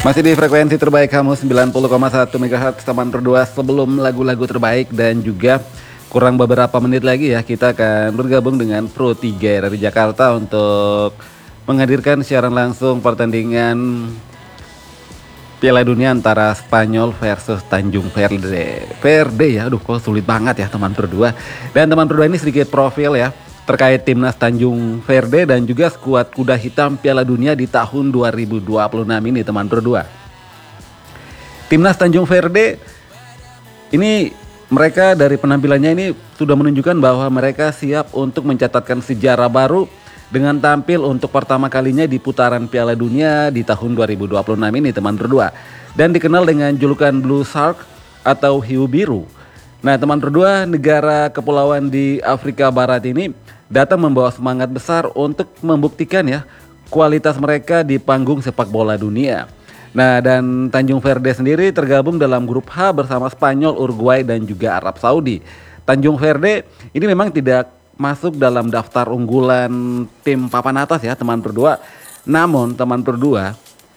Masih di frekuensi terbaik kamu 90,1 MHz teman berdua. Sebelum lagu-lagu terbaik dan juga kurang beberapa menit lagi ya, kita akan bergabung dengan Pro 3 dari Jakarta untuk menghadirkan siaran langsung pertandingan Piala Dunia antara Spanyol versus Tanjung Verde. Verde ya, aduh kok sulit banget ya teman berdua. Dan teman berdua ini sedikit profil ya terkait timnas Tanjung Verde dan juga skuad kuda hitam Piala Dunia di tahun 2026 ini teman berdua. Timnas Tanjung Verde ini mereka dari penampilannya ini sudah menunjukkan bahwa mereka siap untuk mencatatkan sejarah baru dengan tampil untuk pertama kalinya di putaran Piala Dunia di tahun 2026 ini teman berdua. Dan dikenal dengan julukan Blue Shark atau hiu biru. Nah teman berdua, negara kepulauan di Afrika Barat ini datang membawa semangat besar untuk membuktikan ya kualitas mereka di panggung sepak bola dunia. Nah dan Tanjung Verde sendiri tergabung dalam grup H bersama Spanyol, Uruguay dan juga Arab Saudi. Tanjung Verde ini memang tidak masuk dalam daftar unggulan tim papan atas ya teman berdua. Namun teman berdua,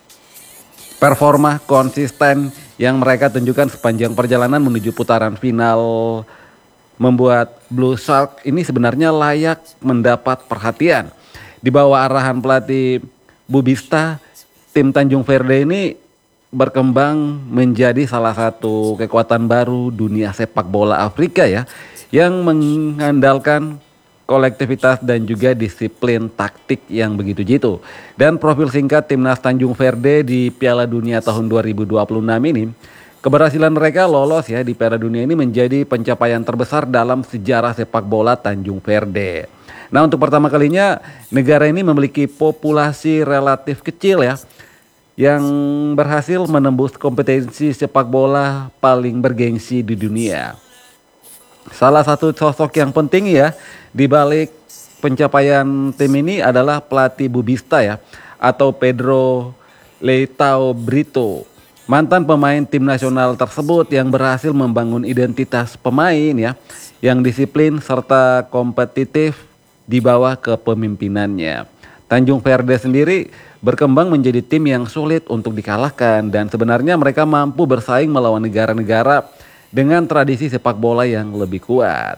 performa konsisten yang mereka tunjukkan sepanjang perjalanan menuju putaran final membuat Blue Shark ini sebenarnya layak mendapat perhatian. Di bawah arahan pelatih Bubista, tim Tanjung Verde ini berkembang menjadi salah satu kekuatan baru dunia sepak bola Afrika ya, yang mengandalkan kolektivitas dan juga disiplin taktik yang begitu jitu. Dan profil singkat timnas Tanjung Verde di Piala Dunia tahun 2026 ini, keberhasilan mereka lolos ya di Piala Dunia ini menjadi pencapaian terbesar dalam sejarah sepak bola Tanjung Verde. Nah untuk pertama kalinya negara ini memiliki populasi relatif kecil ya, yang berhasil menembus kompetensi sepak bola paling bergengsi di dunia. Salah satu sosok yang penting ya di balik pencapaian tim ini adalah pelatih Bubista ya, atau Pedro Leitao Brito. Mantan pemain tim nasional tersebut yang berhasil membangun identitas pemain ya yang disiplin serta kompetitif di bawah kepemimpinannya. Tanjung Verde sendiri berkembang menjadi tim yang sulit untuk dikalahkan dan sebenarnya mereka mampu bersaing melawan negara-negara dengan tradisi sepak bola yang lebih kuat.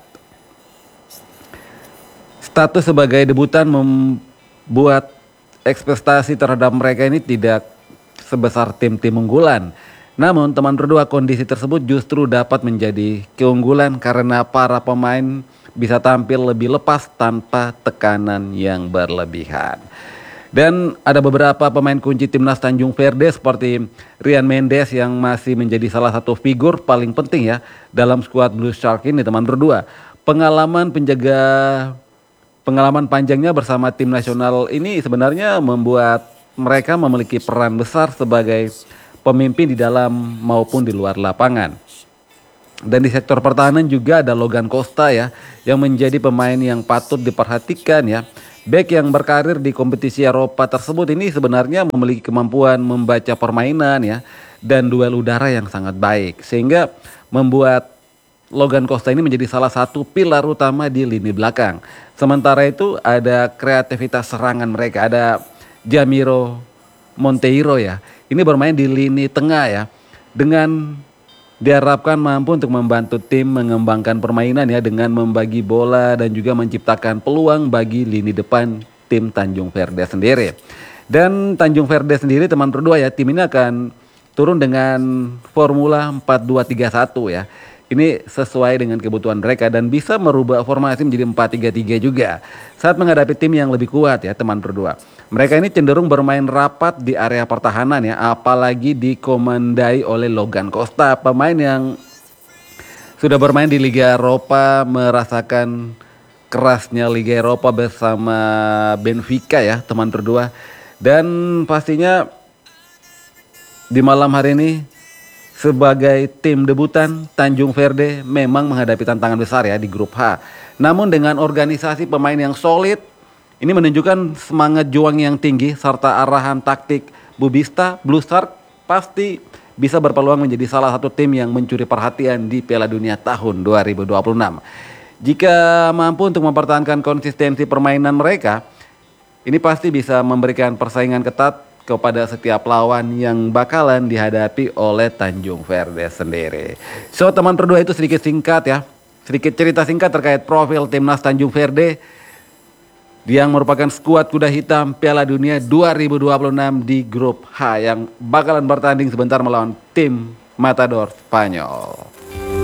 Status sebagai debutan membuat ekspektasi terhadap mereka ini tidak sebesar tim-tim unggulan. Namun teman berdua, kondisi tersebut justru dapat menjadi keunggulan karena para pemain bisa tampil lebih lepas tanpa tekanan yang berlebihan. Dan ada beberapa pemain kunci timnas Tanjung Verde seperti Rian Mendes yang masih menjadi salah satu figur paling penting ya dalam skuad Blue Shark ini teman berdua. Pengalaman panjangnya bersama tim nasional ini sebenarnya membuat mereka memiliki peran besar sebagai pemimpin di dalam maupun di luar lapangan. Dan di sektor pertahanan juga ada Logan Costa ya yang menjadi pemain yang patut diperhatikan ya. Bek yang berkarir di kompetisi Eropa tersebut ini sebenarnya memiliki kemampuan membaca permainan ya dan duel udara yang sangat baik sehingga membuat Logan Costa ini menjadi salah satu pilar utama di lini belakang. Sementara itu ada kreativitas serangan mereka, ada Jamiro Monteiro ya. Ini bermain di lini tengah ya dengan diharapkan mampu untuk membantu tim mengembangkan permainan ya dengan membagi bola dan juga menciptakan peluang bagi lini depan tim Tanjung Verde sendiri. Dan Tanjung Verde sendiri teman berdua ya, tim ini akan turun dengan formula 4-2-3-1 ya. Ini sesuai dengan kebutuhan mereka dan bisa merubah formasi menjadi 4-3-3 juga saat menghadapi tim yang lebih kuat ya teman berdua. Mereka ini cenderung bermain rapat di area pertahanan ya, apalagi dikomandai oleh Logan Costa, pemain yang sudah bermain di Liga Eropa, merasakan kerasnya Liga Eropa bersama Benfica ya teman berdua. Dan pastinya di malam hari ini sebagai tim debutan, Tanjung Verde memang menghadapi tantangan besar ya di grup H. Namun dengan organisasi pemain yang solid, ini menunjukkan semangat juang yang tinggi serta arahan taktik Bubista, Blue Shark pasti bisa berpeluang menjadi salah satu tim yang mencuri perhatian di Piala Dunia tahun 2026. Jika mampu untuk mempertahankan konsistensi permainan mereka, ini pasti bisa memberikan persaingan ketat kepada setiap lawan yang bakalan dihadapi oleh Tanjung Verde sendiri. So teman Pro 2 itu sedikit singkat ya, sedikit cerita singkat terkait profil timnas Tanjung Verde yang merupakan skuad kuda hitam Piala Dunia 2026 di grup H yang bakalan bertanding sebentar melawan tim Matador Spanyol.